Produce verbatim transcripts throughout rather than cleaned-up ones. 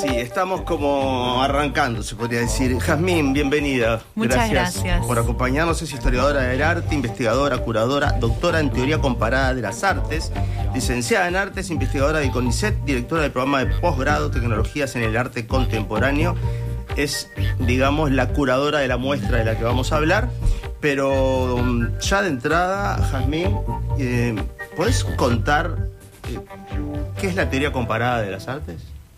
sí, estamos como arrancando, se podría decir. Jazmín, bienvenida. Muchas gracias, gracias. por acompañarnos. Es historiadora del arte, investigadora, curadora, doctora en teoría comparada de las artes, licenciada en artes, investigadora de CONICET, directora del programa de posgrado Tecnologías en el Arte Contemporáneo. Es, digamos, la curadora de la muestra de la que vamos a hablar. Pero ya de entrada, Jazmín, eh, ¿podés contar eh, qué es la teoría comparada de las artes?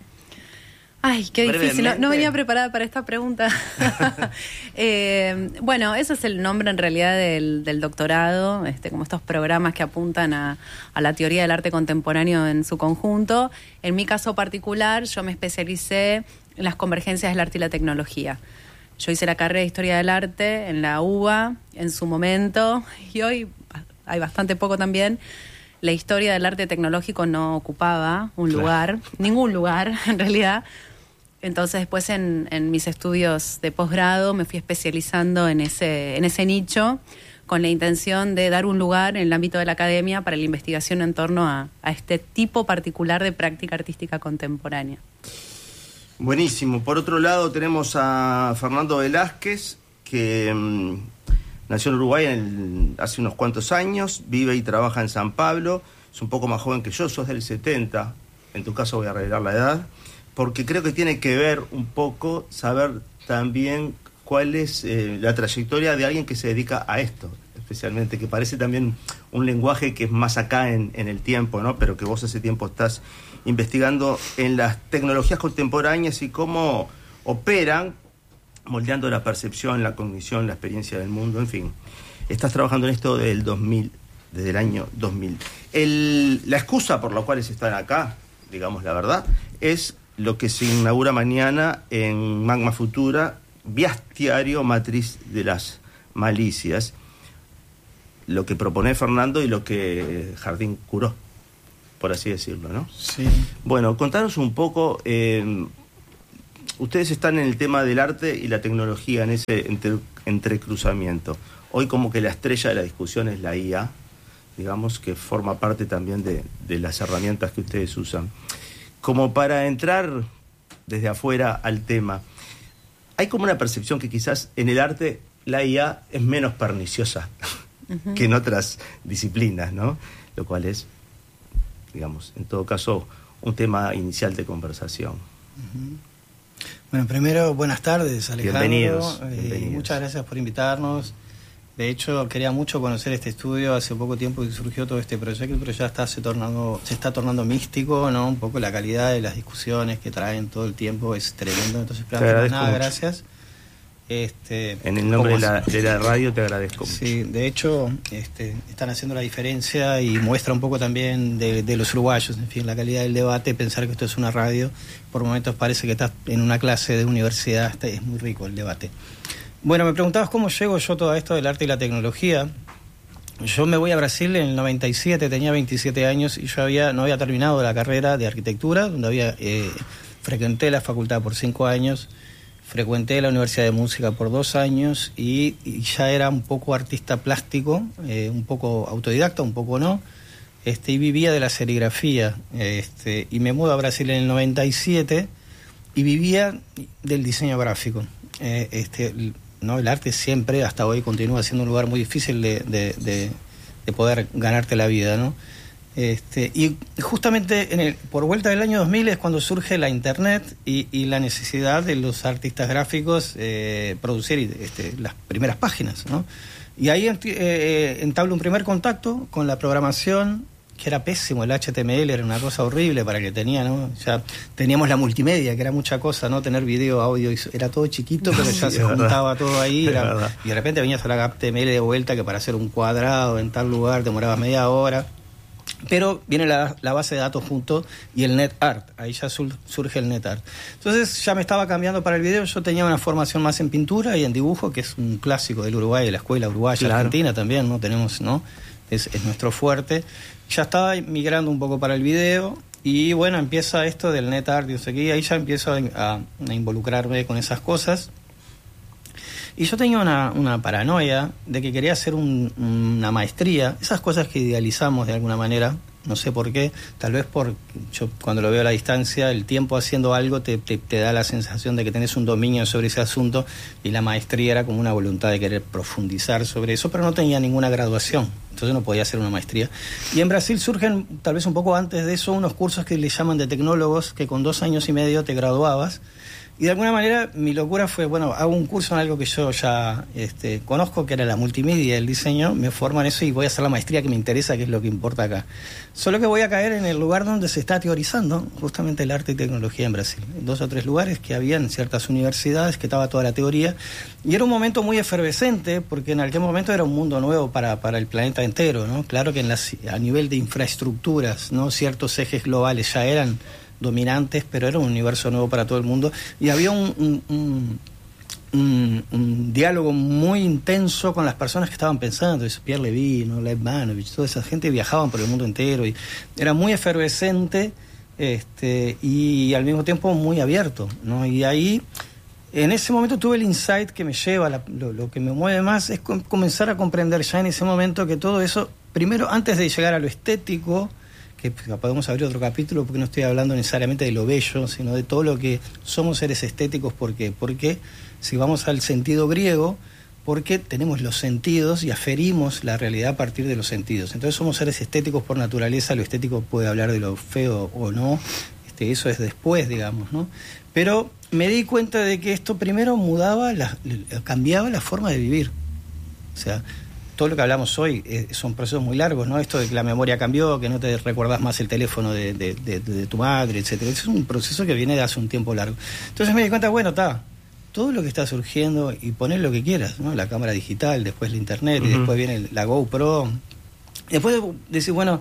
Ay, qué difícil. No, no venía preparada para esta pregunta. eh, bueno, ese es el nombre en realidad del, del doctorado, este, como estos programas que apuntan a, a la teoría del arte contemporáneo en su conjunto. En mi caso particular, yo me especialicé en las convergencias del arte y la tecnología. Yo hice la carrera de Historia del Arte en la U B A en su momento, y hoy hay bastante poco también. La historia del arte tecnológico no ocupaba un claro. lugar, ningún lugar en realidad. Entonces después en, en mis estudios de posgrado me fui especializando en ese, en ese nicho, con la intención de dar un lugar en el ámbito de la academia para la investigación en torno a, a este tipo particular de práctica artística contemporánea. Buenísimo. Por otro lado tenemos a Fernando Velázquez, que mmm, nació en Uruguay en el, hace unos cuantos años, vive y trabaja en San Pablo, es un poco más joven que yo, sos del setenta, en tu caso voy a revelar la edad, porque creo que tiene que ver un poco saber también cuál es eh, la trayectoria de alguien que se dedica a esto, especialmente, que parece también un lenguaje que es más acá en, en el tiempo, ¿no? Pero que vos hace tiempo estás investigando en las tecnologías contemporáneas y cómo operan, moldeando la percepción, la cognición, la experiencia del mundo, en fin. Estás trabajando en esto del dos mil, desde el año dos mil. El, la excusa por la cual están acá, digamos la verdad, es lo que se inaugura mañana en Magma Futura, Bestiario Matriz de las Malicias, lo que propone Fernando y lo que Jardín curó, por así decirlo, ¿no? Sí. Bueno, contanos un poco, eh, ustedes están en el tema del arte y la tecnología, en ese entre, entrecruzamiento. Hoy como que la estrella de la discusión es la I A, digamos, que forma parte también de, de las herramientas que ustedes usan. Como para entrar desde afuera al tema, hay como una percepción que quizás en el arte la I A es menos perniciosa uh-huh. que en otras disciplinas, ¿no? Lo cual es, digamos, en todo caso, un tema inicial de conversación. Uh-huh. Bueno, primero, buenas tardes, Alejandro. Bienvenidos, eh, bienvenidos. Muchas gracias por invitarnos. De hecho, quería mucho conocer este estudio. Hace poco tiempo que surgió todo este proyecto, pero ya está se, tornando, se está tornando místico, ¿no? Un poco la calidad de las discusiones que traen todo el tiempo es tremendo. Entonces, te agradezco nada, mucho. Gracias. Este, en el nombre de la, de la radio te agradezco mucho. Sí, de hecho, este, están haciendo la diferencia y muestra un poco también de, de los uruguayos, en fin, la calidad del debate, pensar que esto es una radio. Por momentos parece que estás en una clase de universidad, este, es muy rico el debate. Bueno, me preguntabas cómo llego yo a todo esto del arte y la tecnología. Yo me voy a Brasil en el noventa y siete, tenía veintisiete años y yo había no había terminado la carrera de arquitectura, donde había eh, frecuenté la facultad por cinco años, frecuenté la Universidad de Música por dos años y, y ya era un poco artista plástico, eh, un poco autodidacta, un poco no, este, y vivía de la serigrafía. Este, y me mudo a Brasil en el noventa y siete y vivía del diseño gráfico. Eh, este, ¿no? El arte siempre, hasta hoy, continúa siendo un lugar muy difícil de, de, de, de poder ganarte la vida, ¿no? Este, y justamente en el, por vuelta del año dos mil es cuando surge la internet y, y la necesidad de los artistas gráficos eh, producir este, las primeras páginas, ¿no? Y ahí eh, entablo un primer contacto con la programación, que era pésimo, el H T M L era una cosa horrible para que tenía, ¿no? Ya teníamos la multimedia, que era mucha cosa, ¿no? Tener video, audio, era todo chiquito, pero ya sí, se juntaba verdad. todo ahí, era, y de repente venías a la H T M L de vuelta, que para hacer un cuadrado en tal lugar demorabas media hora. Pero viene la, la base de datos junto y el NetArt, ahí ya sur, surge el NetArt. Entonces ya me estaba cambiando para el video, yo tenía una formación más en pintura y en dibujo, que es un clásico del Uruguay, de la escuela uruguaya, claro. Argentina también, ¿no? Tenemos, ¿no? Es, es nuestro fuerte. Ya estaba migrando un poco para el video y bueno, empieza esto del NetArt, yo sé que ahí ya empiezo a, a, a involucrarme con esas cosas. Y yo tenía una, una paranoia de que quería hacer un, una maestría, esas cosas que idealizamos de alguna manera, no sé por qué, tal vez por, yo cuando lo veo a la distancia, el tiempo haciendo algo te, te, te da la sensación de que tenés un dominio sobre ese asunto, y la maestría era como una voluntad de querer profundizar sobre eso, pero no tenía ninguna graduación, entonces no podía hacer una maestría. Y en Brasil surgen, tal vez un poco antes de eso, unos cursos que le llaman de tecnólogos, que con dos años y medio te graduabas. Y de alguna manera mi locura fue, bueno, hago un curso en algo que yo ya este, conozco, que era la multimedia, el diseño, me formo en eso y voy a hacer la maestría que me interesa, que es lo que importa acá. Solo que voy a caer en el lugar donde se está teorizando justamente el arte y tecnología en Brasil. Dos o tres lugares que había en ciertas universidades, que estaba toda la teoría, y era un momento muy efervescente, porque en aquel momento era un mundo nuevo para, para el planeta entero, ¿no? Claro que en las, a nivel de infraestructuras, ¿no? Ciertos ejes globales ya eran dominantes, pero era un universo nuevo para todo el mundo, y había un, un, un, un, un diálogo muy intenso con las personas que estaban pensando. Pierre Levy, ¿no? Lev Manovich, toda esa gente viajaban por el mundo entero, y era muy efervescente, este, y al mismo tiempo muy abierto, ¿no? Y ahí, en ese momento tuve el insight que me lleva, la, lo, lo que me mueve más es com- comenzar a comprender ya en ese momento que todo eso, primero, antes de llegar a lo estético, que podemos abrir otro capítulo, porque no estoy hablando necesariamente de lo bello, sino de todo lo que somos seres estéticos. ¿Por qué? Porque si vamos al sentido griego, porque tenemos los sentidos y aferimos la realidad a partir de los sentidos. Entonces somos seres estéticos por naturaleza. Lo estético puede hablar de lo feo o no, este, eso es después, digamos, ¿no? Pero me di cuenta de que esto primero mudaba, la, cambiaba la forma de vivir. O sea, todo lo que hablamos hoy eh, son procesos muy largos, ¿no? Esto de que la memoria cambió, que no te recuerdas más el teléfono de, de, de, de tu madre, etcétera. Es un proceso que viene de hace un tiempo largo. Entonces me di cuenta, bueno, está, todo lo que está surgiendo, y poner lo que quieras, ¿no? La cámara digital, después la internet, uh-huh. Y después viene la GoPro. Y después decir, bueno,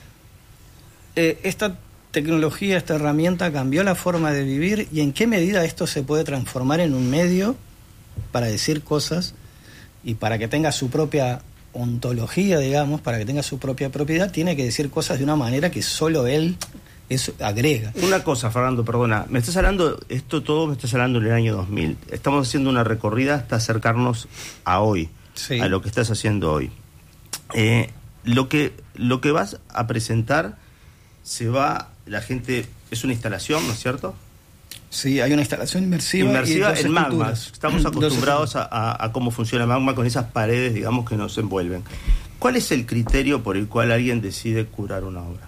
eh, esta tecnología, esta herramienta cambió la forma de vivir, y en qué medida esto se puede transformar en un medio para decir cosas, y para que tenga su propia ontología, digamos, para que tenga su propia propiedad, tiene que decir cosas de una manera que solo él eso agrega. Una cosa, Fernando, perdona, me estás hablando, esto todo me estás hablando en el año dos mil. Estamos haciendo una recorrida hasta acercarnos a hoy, sí. A lo que estás haciendo hoy. Eh, lo que lo que vas a presentar se va, la gente, es una instalación, ¿no es cierto? Sí, hay una instalación inmersiva. Inmersiva en Magma. Estamos acostumbrados a, a, a cómo funciona Magma con esas paredes, digamos, que nos envuelven. ¿Cuál es el criterio por el cual alguien decide curar una obra?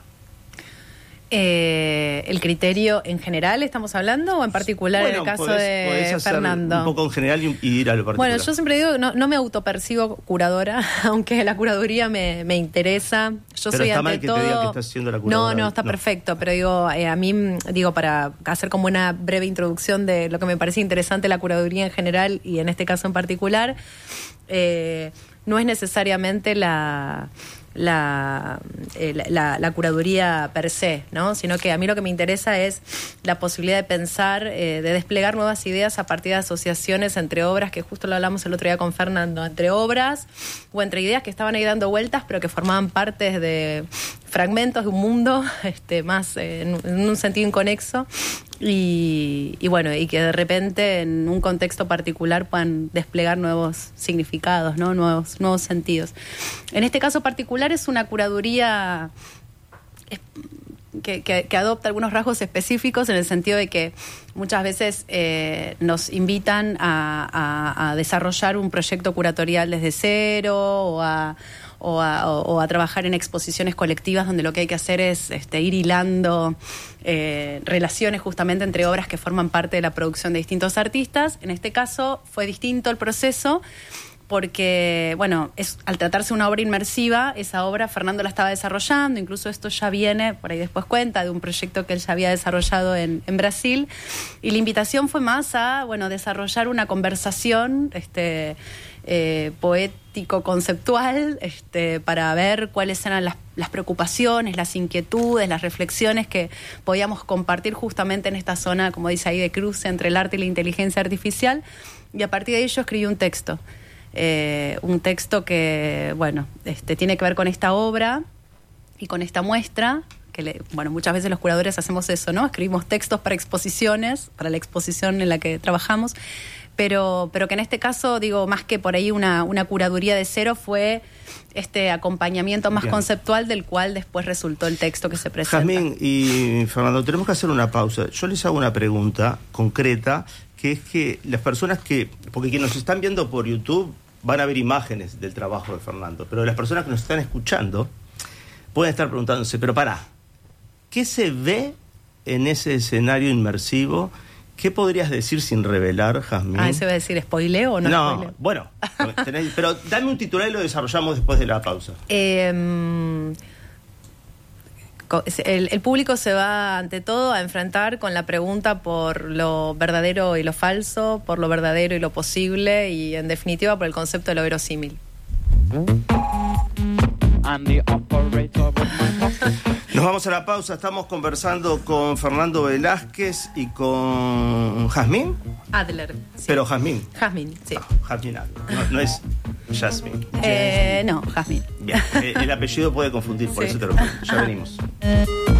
Eh, ¿El criterio en general estamos hablando o en particular bueno, en el caso podés, de podés Fernando? Un poco en general y, y ir a lo particular. Bueno, yo siempre digo, no, no me autopercibo curadora, aunque la curaduría me, me interesa. Yo pero soy está ante mal que todo... te diga que estás haciendo la curadora. No, no, está no. perfecto, pero digo, eh, a mí, digo, para hacer como una breve introducción de lo que me parece interesante la curaduría en general y en este caso en particular, eh, no es necesariamente la... La, eh, la, la curaduría per se, ¿no? Sino que a mí lo que me interesa es la posibilidad de pensar, eh, de desplegar nuevas ideas a partir de asociaciones entre obras, que justo lo hablamos el otro día con Fernando, entre obras o entre ideas que estaban ahí dando vueltas, pero que formaban partes de fragmentos de un mundo este, más eh, en, en un sentido inconexo. Y, y bueno, y que de repente en un contexto particular puedan desplegar nuevos significados, ¿no? Nuevos, nuevos sentidos. En este caso particular es una curaduría que, que, que adopta algunos rasgos específicos en el sentido de que muchas veces eh, nos invitan a, a, a desarrollar un proyecto curatorial desde cero o a... O a, o a trabajar en exposiciones colectivas donde lo que hay que hacer es este, ir hilando eh, relaciones justamente entre obras que forman parte de la producción de distintos artistas. En este caso fue distinto el proceso porque, bueno, es, al tratarse de una obra inmersiva, esa obra Fernando la estaba desarrollando, incluso esto ya viene, por ahí después cuenta, de un proyecto que él ya había desarrollado en, en Brasil, y la invitación fue más a, bueno, desarrollar una conversación este, eh, poético-conceptual este, para ver cuáles eran las, las preocupaciones, las inquietudes, las reflexiones que podíamos compartir justamente en esta zona, como dice ahí, de cruce entre el arte y la inteligencia artificial, y a partir de ello escribí un texto. Eh, un texto que, bueno, este, tiene que ver con esta obra y con esta muestra, que le, bueno, muchas veces los curadores hacemos eso, ¿no? Escribimos textos para exposiciones, para la exposición en la que trabajamos, pero, pero que en este caso, digo, más que por ahí una, una curaduría de cero, fue este acompañamiento más Bien. conceptual del cual después resultó el texto que se presenta. Jazmín y Fernando, tenemos que hacer una pausa. Yo les hago una pregunta concreta, que es que las personas que, porque quienes nos están viendo por YouTube van a ver imágenes del trabajo de Fernando, pero las personas que nos están escuchando pueden estar preguntándose, pero pará, ¿qué se ve en ese escenario inmersivo? ¿Qué podrías decir sin revelar, Jazmín? Ah, ¿se va a decir spoileo o no? No, spoileo? bueno, tenés, pero dame un titular y lo desarrollamos después de la pausa. Eh, el, el público se va, ante todo, a enfrentar con la pregunta por lo verdadero y lo falso, por lo verdadero y lo posible, y en definitiva por el concepto de lo verosímil. Nos vamos a la pausa. Estamos conversando con Fernando Velázquez y con Jazmín Adler. Sí. Pero Jazmín. Jazmín, sí. No, Jazmín Adler. No, no es Jazmín. Eh, no, Jazmín. Bien. El apellido puede confundir, por sí. eso te lo pregunto. Ya venimos.